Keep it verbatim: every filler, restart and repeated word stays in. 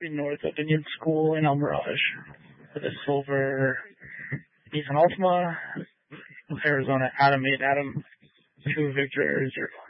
north of Indian School in El Mirage with a silver Nissan Altima. Arizona Adam eight Adam two Victor zero.